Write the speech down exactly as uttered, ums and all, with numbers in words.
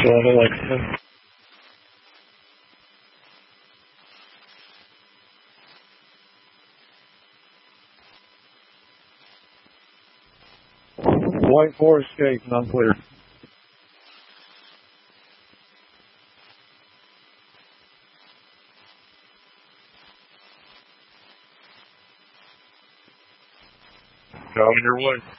twelve Alexa. White four escape, non-clear. Coming your way.